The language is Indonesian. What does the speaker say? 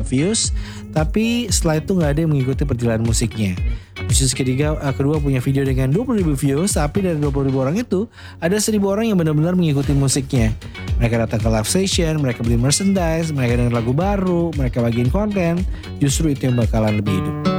views, tapi setelah itu gak ada yang mengikuti perjalanan musiknya. Bisnis kedua punya video dengan 20.000 views, tapi dari 20.000 orang itu ada 1.000 orang yang benar-benar mengikuti musiknya. Mereka datang ke live session, mereka beli merchandise, mereka dengar lagu baru, mereka bagiin konten. Justru itu yang bakalan lebih hidup.